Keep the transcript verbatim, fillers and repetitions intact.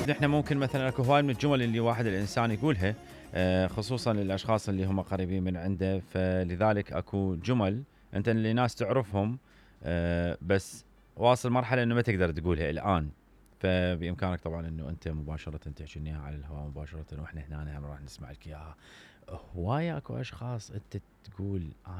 نحن ممكن مثلًا أكو هواي من الجمل اللي واحد الإنسان يقولها آآ، خصوصًا للأشخاص اللي هم قريبين من عنده، فلذلك أكو جمل أنت اللي ناس تعرفهم آآ، بس واصل مرحلة إنه ما تقدر تقولها الآن، فبإمكانك طبعًا إنه أنت مباشرةً تحكي لنا إياها على الهواء مباشرةً وإحنا هنا هم راح نسمع لك إياها. هواية أكو أشخاص أنت تقول